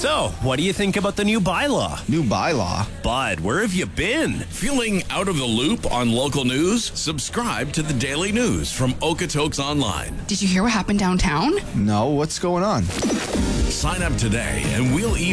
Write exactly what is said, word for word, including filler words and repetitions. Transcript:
So, what do you think about the new bylaw? New bylaw? Bud, where have you been? Feeling out of the loop on local news? Subscribe to the Daily News from Okotoks Online. Did you hear what happened downtown? No, what's going on? Sign up today and we'll email